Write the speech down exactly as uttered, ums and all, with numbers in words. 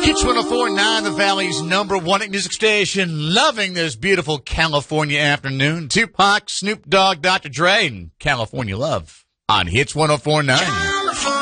Hits one oh four point nine, the Valley's number one music station. Loving this beautiful California afternoon. Tupac, Snoop Dogg, Doctor Dre, and California Love on Hits one oh four point nine.